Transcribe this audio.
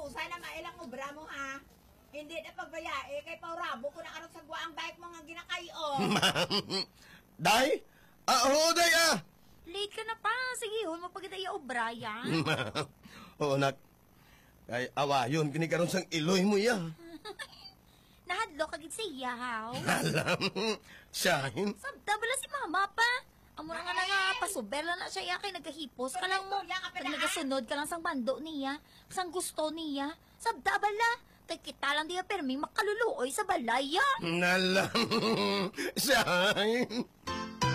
usay na mailang obra mo ha. Hindi na pagbayae kay paurabo ko na karot sa guwaang bike mo nga ginakayo. Day? Oo, day ah! Late ka na pa. Sige, hon mo pagkita obra yan. Oo, nak. Kay awayon, kinikaroon sang iloy mo yan. Nahadlo kagit siya, haw. Alam, Shahin. Sabda bala si mama pa. Amura nga na nga, pasubela na siya kay nagahipos ka lang mo. Pag nagasunod ka lang sang bando niya, sang gusto niya. Sabda bala. Kay kita lang diya permi makaluluoy sa balaya. Alam, Shahin.